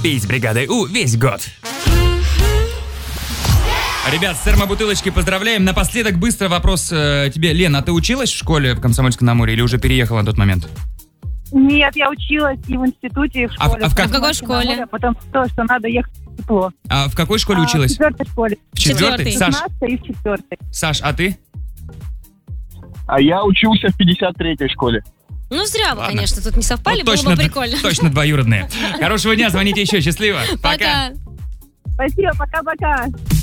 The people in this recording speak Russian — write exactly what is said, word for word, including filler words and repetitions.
Пей с бригадой У весь год. Ребят, с термобутылочкой поздравляем. Напоследок быстро вопрос э, тебе. Лена, а ты училась в школе в Комсомольск-на-Амуре или уже переехала на тот момент? Нет, я училась и в институте, и в школе. А, а в, как... в какой школе? Море, потому что, что надо ехать в тепло. А в какой школе А, училась? В четвертой школе. В четвертой? Четвертой. Саш, И в четвертой. Саш, а ты? А я учился в пятьдесят третьей школе. Ну, зря вы, Ладно. конечно, тут не совпали, Вот было точно, бы прикольно. точно двоюродные. Хорошего дня, звоните еще, счастливо. Пока. Спасибо, пока-пока.